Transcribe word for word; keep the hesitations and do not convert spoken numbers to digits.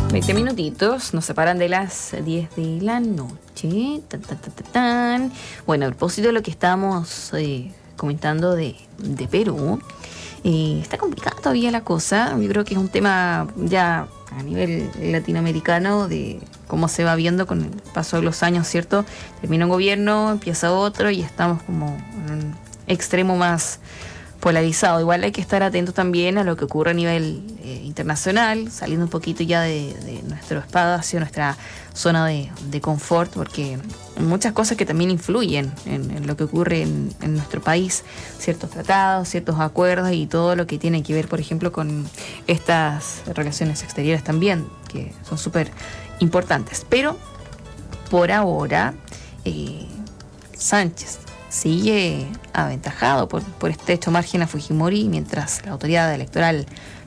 veinte minutitos nos separan de las diez de la noche. Tan, tan, tan, tan, tan. Bueno, a propósito de lo que estábamos eh, comentando de, de Perú, eh, está complicada todavía la cosa. Yo creo que es un tema ya a nivel latinoamericano de cómo se va viendo con el paso de los años, ¿cierto? Termina un gobierno, empieza otro y estamos como en un extremo más polarizado. Igual hay que estar atentos también a lo que ocurre a nivel eh, internacional, saliendo un poquito ya de, de nuestro espacio, nuestra zona de, de confort, porque hay muchas cosas que también influyen en, en lo que ocurre en, en nuestro país, ciertos tratados, ciertos acuerdos y todo lo que tiene que ver, por ejemplo, con estas relaciones exteriores también, que son súper importantes. Pero por ahora, eh, Sánchez sigue aventajado por, por estrecho margen a Fujimori, mientras la autoridad electoral